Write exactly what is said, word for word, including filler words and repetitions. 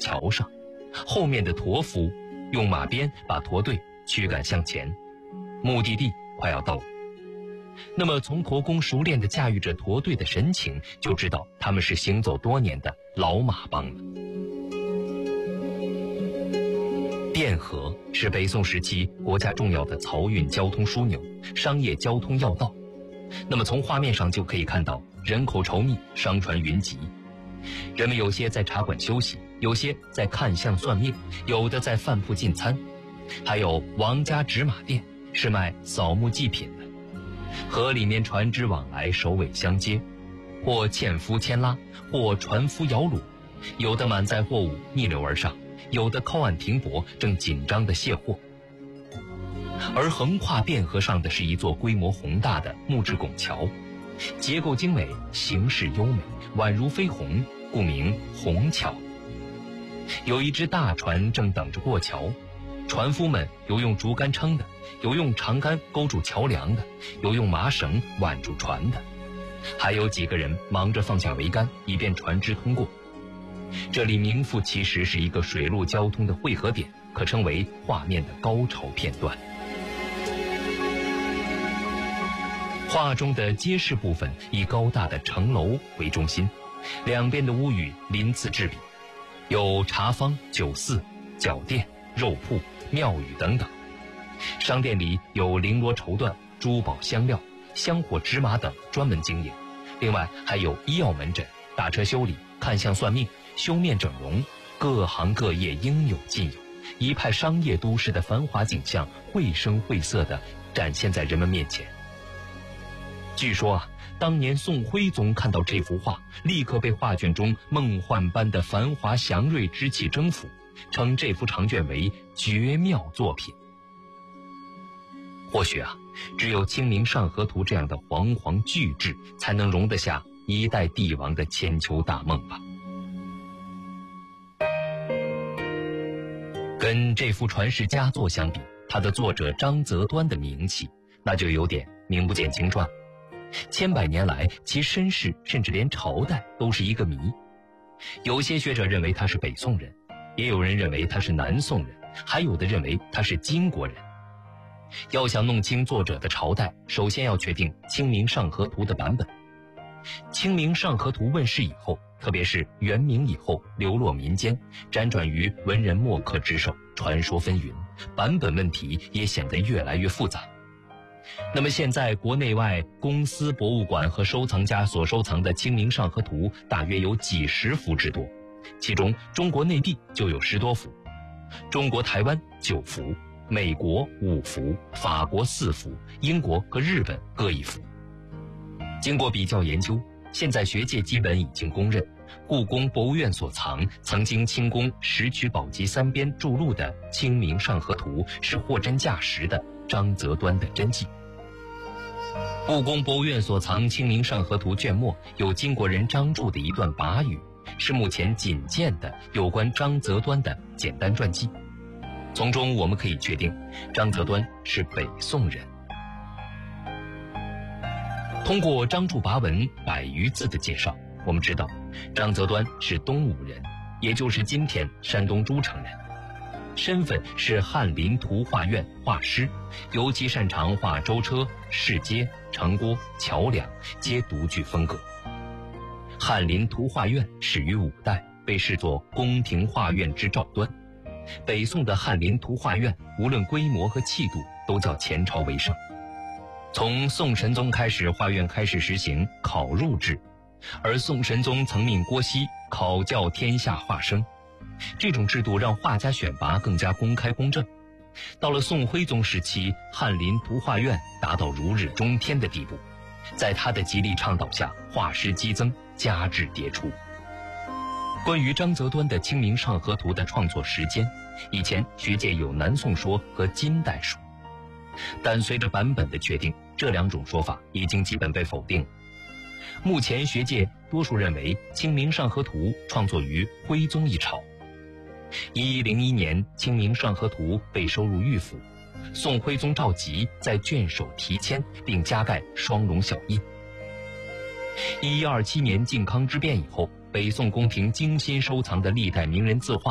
桥上，后面的驼夫用马鞭把驼队驱赶向前，目的地快要到了。那么从驼工熟练地驾驭着驼队的神情，就知道他们是行走多年的老马帮了。汴河是北宋时期国家重要的漕运交通枢纽，商业交通要道。那么从画面上就可以看到人口稠密，商船云集，人们有些在茶馆休息，有些在看相算命，有的在饭铺进餐，还有王家纸马店是卖扫墓祭品的。河里面船只往来，首尾相接，或纤夫牵拉，或船夫摇橹，有的满载货物逆流而上，有的靠岸停泊，正紧张地卸货。而横跨汴河上的是一座规模宏大的木质拱桥，结构精美，形式优美，宛如飞鸿，故名虹桥。有一只大船正等着过桥，船夫们有用竹竿撑的，有用长竿勾住桥梁的，有用麻绳挽住船的，还有几个人忙着放下桅杆，以便船只通过。这里名副其实是一个水陆交通的汇合点，可称为画面的高潮片段。画中的街市部分以高大的城楼为中心，两边的屋宇鳞次栉比，有茶坊、酒肆、脚店、肉铺、庙宇等等。商店里有绫罗绸缎、珠宝香料、香火纸马等专门经营，另外还有医药门诊、打车修理、看相算命、修面整容，各行各业应有尽有，一派商业都市的繁华景象绘声绘色地展现在人们面前。据说啊，当年宋徽宗看到这幅画，立刻被画卷中梦幻般的繁华祥瑞之气征服，称这幅长卷为绝妙作品。或许啊，只有《清明上河图》这样的煌煌巨制，才能容得下一代帝王的千秋大梦吧。跟这幅传世佳作相比，它的作者张择端的名气那就有点名不见经传。千百年来，其身世甚至连朝代都是一个谜。有些学者认为他是北宋人，也有人认为他是南宋人，还有的认为他是金国人。要想弄清作者的朝代，首先要确定《清明上河图》的版本。《清明上河图》问世以后，特别是元明以后，流落民间，辗转于文人墨客之手，传说纷纭，版本问题也显得越来越复杂。那么现在国内外公司、博物馆和收藏家所收藏的《清明上河图》大约有几十幅之多，其中中国内地就有十多幅，中国台湾九幅，美国五幅，法国四幅，英国和日本各一幅。经过比较研究，现在学界基本已经公认，故宫博物院所藏曾经清宫石渠宝笈三编著录的《清明上河图》是货真价实的张择端的真迹。故宫博物院所藏《清明上河图》卷末有金国人张著的一段跋语，是目前仅见的有关张择端的简单传记。从中我们可以确定，张择端是北宋人。通过张著跋文百余字的介绍，我们知道张择端是东吴人，也就是今天山东诸城人，身份是翰林图画院画师，尤其擅长画舟车、市街、城郭、桥梁，皆独具风格。翰林图画院始于五代，被视作宫廷画院之兆端。北宋的翰林图画院无论规模和气度都较前朝为盛。从宋神宗开始，画院开始实行考入制，而宋神宗曾命郭熙考教天下画生，这种制度让画家选拔更加公开公正。到了宋徽宗时期，翰林图画院达到如日中天的地步，在他的极力倡导下，画师激增，佳制迭出。关于张择端的《清明上河图》的创作时间，以前学界有南宋说和金代说，但随着版本的确定，这两种说法已经基本被否定了。目前学界多数认为《清明上河图》创作于徽宗一朝。一一零一年，《清明上河图》被收入御府，宋徽宗赵佶在卷首题签，并加盖双龙小印。一一二七年靖康之变以后，北宋宫廷精心收藏的历代名人字画